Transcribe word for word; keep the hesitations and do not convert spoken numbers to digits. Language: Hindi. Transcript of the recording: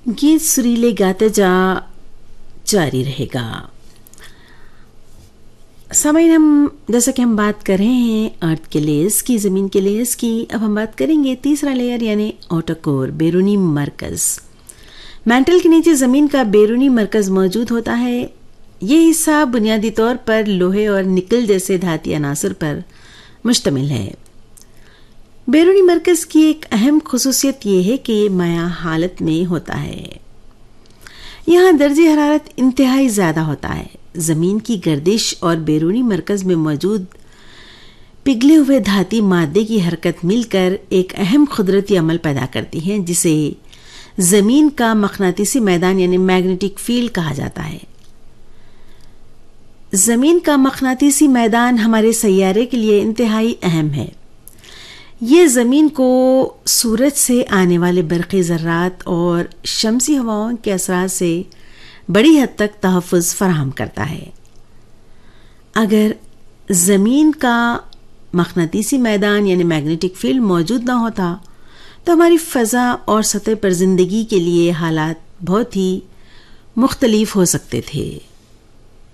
गीत सुरीले गाते जा जारी रहेगा। समय हम जैसा कि हम बात कर रहे हैं अर्थ के लेयर्स की, ज़मीन के लेयर्स की। अब हम बात करेंगे तीसरा लेयर यानी आउटर कोर, बैरूनी मरकज़। मैंटल के नीचे ज़मीन का बैरूनी मरकज़ मौजूद होता है। ये हिस्सा बुनियादी तौर पर लोहे और निकल जैसे धाती अनासर पर मुश्तमिल है। बैरूनी मरकज़ की एक अहम खुसूसियत यह है कि ये माया हालत में होता है। यहाँ दर्जे हरारत इंतहाई ज़्यादा होता है। ज़मीन की गर्दिश और बैरूनी मरकज़ में मौजूद पिघले हुए धाती मादे की हरकत मिलकर एक अहम कुदरती अमल पैदा करती हैं, जिसे ज़मीन का मकनातीसी मैदान यानी मैग्नेटिक फील्ड कहा जाता है। ज़मीन का मकनातीसी मैदान हमारे सैयारे के लिए इंतहाई अहम है। ये ज़मीन को सूरज से आने वाले बरक़ी ज़र्रात और शमसी हवाओं के असरात से बड़ी हद तक तहफ़्फ़ुज़ फराहम करता है। अगर ज़मीन का मकनातीसी मैदान यानी मैग्नेटिक फील्ड मौजूद ना होता तो हमारी फ़ज़ा और सतह पर ज़िंदगी के लिए हालात बहुत ही मुख्तलिफ हो सकते थे।